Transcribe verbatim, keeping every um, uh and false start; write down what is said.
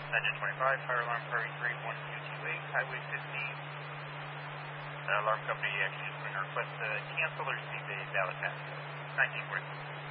Engine twenty-five, fire alarm Prairie three one two two eight, Highway fifteen. The alarm company actually just put in a request to cancel or receive a valid pass. nineteen forty.